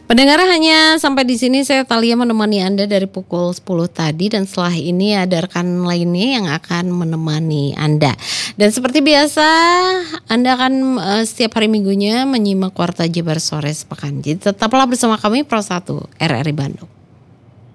Pendengar, hanya sampai di sini saya Talia menemani Anda dari pukul 10 tadi, dan setelah ini ada rekan lainnya yang akan menemani Anda. Dan seperti biasa Anda akan setiap hari Minggunya menyimak Warta Jabar Sore Sepekan. Jadi tetaplah bersama kami Pro 1 RRI Bandung.